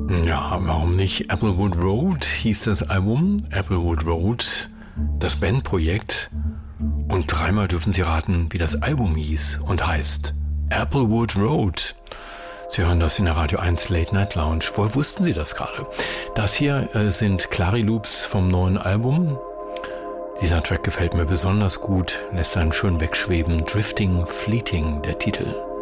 Ja, warum nicht? Applewood Road hieß das Album. Applewood Road, das Bandprojekt. Und dreimal dürfen Sie raten, wie das Album hieß und heißt Applewood Road. Sie hören das in der Radio 1 Late Night Lounge. Woher wussten Sie das gerade? Das hier sind Clari-Loops vom neuen Album. Dieser Track gefällt mir besonders gut, lässt einen schön wegschweben. Drifting Fleeting, der Titel.